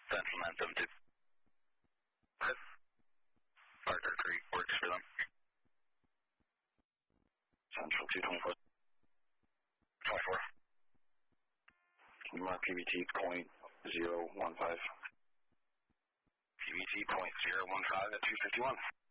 Central 972. Parker Creek works for them. Central 224. 24. Mark PBT .015. PBT .015 at 251.